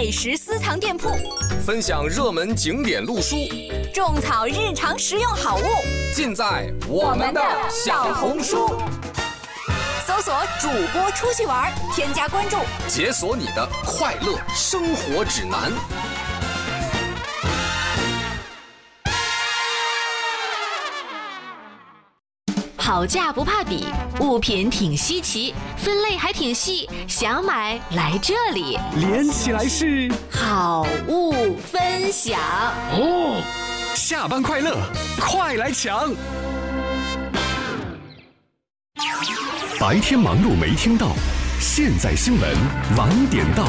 美食私藏店铺， 分享热门景点路书， 种草日常实用好物， 尽在我们的小红书。 搜索主播出去玩，添加关注， 解锁你的快乐生活指南。 好价不怕比，物品挺稀奇，分类还挺细，想买来这里， 连起来是好物分享哦。下班快乐，快来抢！白天忙碌没听到，现在新闻晚点到。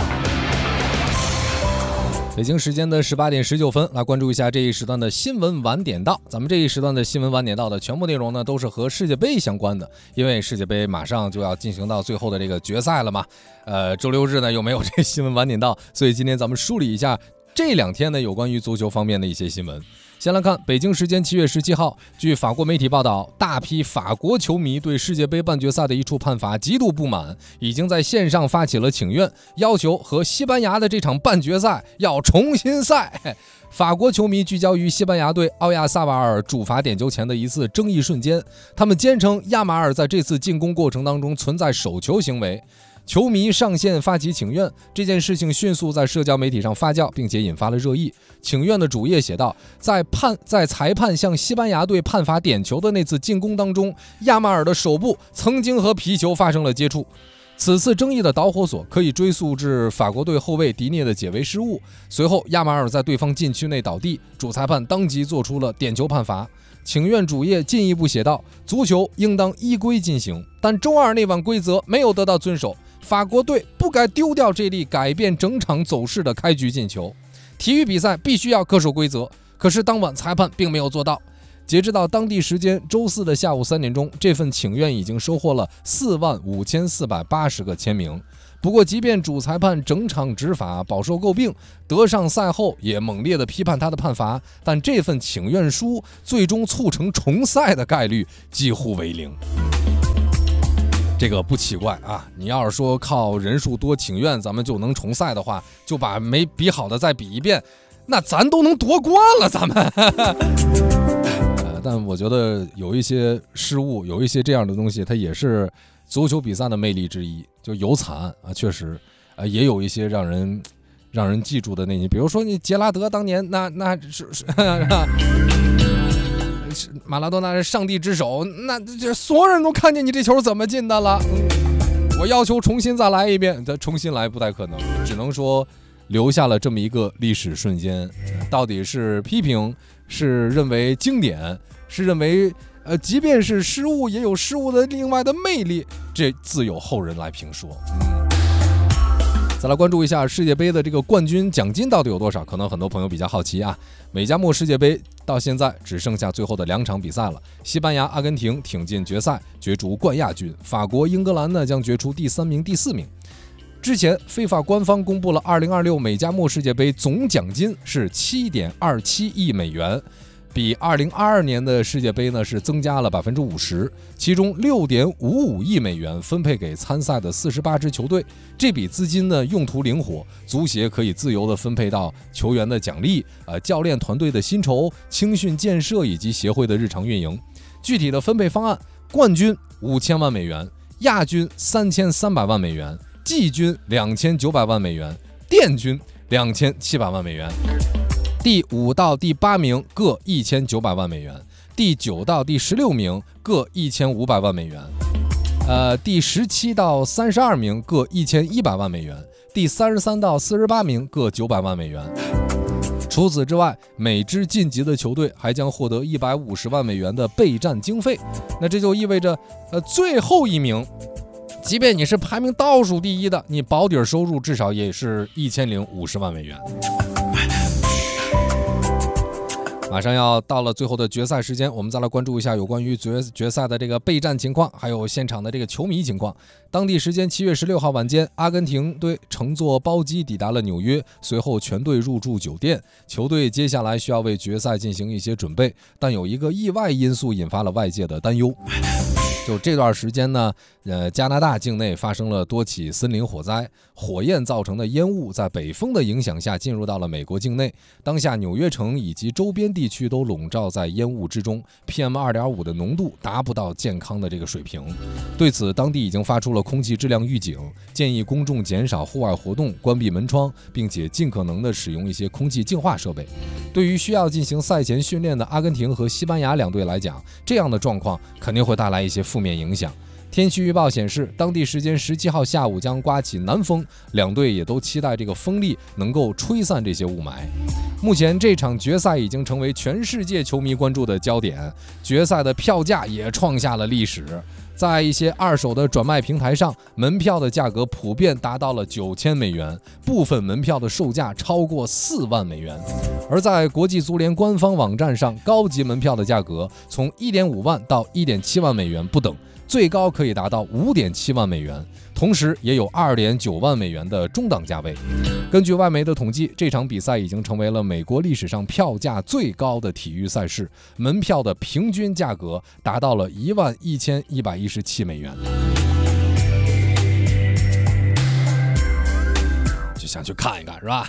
北京时间的18点19分，来关注一下这一时段的新闻晚点到。咱们这一时段的新闻晚点到的全部内容呢，都是和世界杯相关的，因为世界杯马上就要进行到最后的这个决赛了嘛。周六日呢又没有这个新闻晚点到，所以今天咱们梳理一下这2天呢有关于足球方面的一些新闻。先来看北京时间7月17号，据法国媒体报道，大批法国球迷对世界杯半决赛的一处判罚极度不满，已经在线上发起了请愿，要求和西班牙的这场半决赛要重新赛。法国球迷聚焦于西班牙队奥亚萨瓦尔主罚点球前的一次争议瞬间，他们坚称亚马尔在这次进攻过程当中存在手球行为。球迷上线发起请愿，这件事情迅速在社交媒体上发酵，并且引发了热议。请愿的主页写道，在裁判向西班牙队判罚点球的那次进攻当中，亚马尔的手部曾经和皮球发生了接触。此次争议的导火索可以追溯至法国队后卫迪涅的解围失误，随后亚马尔在对方禁区内倒地，主裁判当即做出了点球判罚。请愿主页进一步写道，足球应当依规进行，但周二那晚规则没有得到遵守，法国队不该丢掉这粒改变整场走势的开局进球。体育比赛必须要恪守规则，可是当晚裁判并没有做到。截止到当地时间周四的下午3点钟，这份请愿已经收获了45480个签名。不过即便主裁判整场执法饱受诟病，德尚赛后也猛烈地批判他的判罚，但这份请愿书最终促成重赛的概率几乎为0。这个不奇怪啊，你要是说靠人数多请愿咱们就能重赛的话，就把没比好的再比一遍，那咱都能夺冠了咱们。但我觉得有一些失误，有一些这样的东西，它也是足球比赛的魅力之一。就有惨啊，确实也有一些让人记住的那些，比如说你杰拉德当年那是马拉多纳是上帝之手，那这所有人都看见你这球怎么进的了。我要求重新再来一遍，这重新来不太可能，只能说留下了这么一个历史瞬间。到底是批评，是认为经典，是认为即便是失误也有失误的另外的魅力，这自有后人来评说。再来关注一下世界杯的这个冠军奖金到底有多少，可能很多朋友比较好奇啊。美加墨世界杯到现在只剩下最后的2场比赛了，西班牙、阿根廷挺进决赛，角逐冠亚军；法国、英格兰呢将决出第3名、第4名。之前非法官方公布了2026美加墨世界杯总奖金是7.27亿美元。比2022年的世界杯呢是增加了50%，其中6.55亿美元分配给参赛的48支球队。这笔资金呢用途灵活，足协可以自由地分配到球员的奖励、教练团队的薪酬、青训建设以及协会的日常运营。具体的分配方案：冠军5000万美元，亚军3300万美元，季军2900万美元，殿军2700万美元。第5到第8名各1900万美元，第9到第16名各1500万美元，第17到32名各1100万美元，第33到48名各900万美元。除此之外，每支晋级的球队还将获得150万美元的备战经费。那这就意味着，最后一名，即便你是排名倒数第一的，你保底收入至少也是1050万美元。马上要到了最后的决赛时间，我们再来关注一下有关于决赛的这个备战情况，还有现场的这个球迷情况。当地时间7月16号晚间，阿根廷队乘坐包机抵达了纽约，随后全队入住酒店。球队接下来需要为决赛进行一些准备，但有一个意外因素引发了外界的担忧。 就这段时间呢，加拿大境内发生了多起森林火灾，火焰造成的烟雾在北风的影响下进入到了美国境内。当下纽约城以及周边地区都笼罩在烟雾之中 ，PM2.5 的浓度达不到健康的这个水平。对此，当地已经发出了空气质量预警，建议公众减少户外活动，关闭门窗，并且尽可能的使用一些空气净化设备。对于需要进行赛前训练的阿根廷和西班牙两队来讲，这样的状况肯定会带来一些负面影响。天气预报显示，当地时间17号下午将刮起南风，两队也都期待这个风力能够吹散这些雾霾。目前这场决赛已经成为全世界球迷关注的焦点，决赛的票价也创下了历史。在一些二手的转卖平台上，门票的价格普遍达到了9000美元，部分门票的售价超过4万美元。而在国际足联官方网站上，高级门票的价格从1.5万到1.7万美元不等，最高可以达到5.7万美元，同时也有2.9万美元的中档价位。根据外媒的统计，这场比赛已经成为了美国历史上票价最高的体育赛事，门票的平均价格达到了11117美元。就想去看一看，是吧？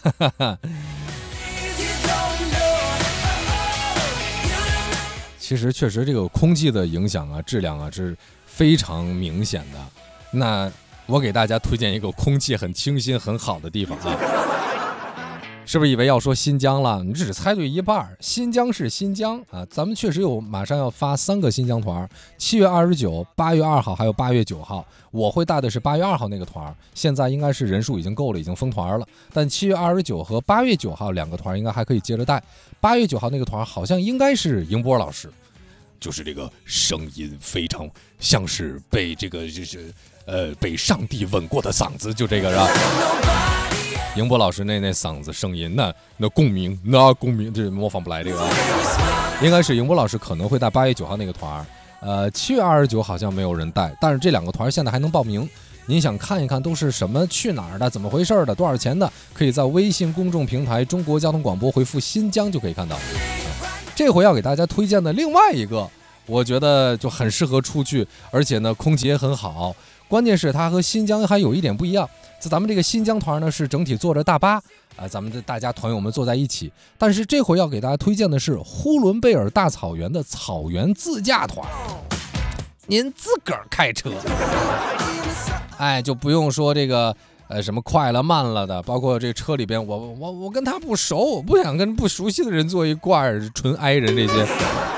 其实确实这个空气的影响啊，质量啊是非常明显的。那我给大家推荐一个空气很清新很好的地方啊，是不是以为要说新疆了？你只猜对一半。新疆是新疆啊，咱们确实马上要发3个新疆团，7月29、8月2号还有8月9号。我会带的是8月2号那个团，现在应该是人数已经够了，已经封团了。但7月29和8月9号2个团应该还可以接着带。8月9号那个团好像应该是迎波老师，就是这个声音非常像是被这个被上帝吻过的嗓子，就这个是吧？迎波老师那嗓子声音，那共鸣，这模仿不来这个。应该是迎波老师可能会带8月9号那个团，7月29好像没有人带，但是这2个团现在还能报名。您想看一看都是什么去哪儿的，怎么回事的，多少钱的，可以在微信公众平台中国交通广播回复新疆就可以看到。这回要给大家推荐的另外一个，我觉得就很适合出去，而且呢空气也很好，关键是它和新疆还有一点不一样。咱们这个新疆团呢是整体坐着大巴咱们大家团友们坐在一起，但是这回要给大家推荐的是呼伦贝尔大草原的草原自驾团，您自个儿开车，就不用说这个什么快了慢了的，包括这车里边我跟他不熟，我不想跟不熟悉的人坐一块儿，纯挨人这些。